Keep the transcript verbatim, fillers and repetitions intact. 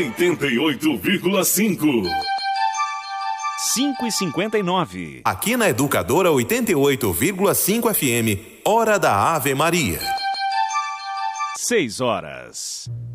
oitenta e oito vírgula cinco. cinco e cinquenta e nove. Aqui na Educadora oitenta e oito vírgula cinco F M, Hora da Ave Maria. seis horas.